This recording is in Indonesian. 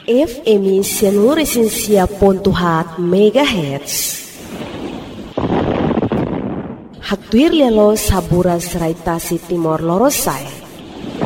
FM Sianuresinsia.hat MHz. Haktuir lelo sabura seraitasi Timor Lorosai.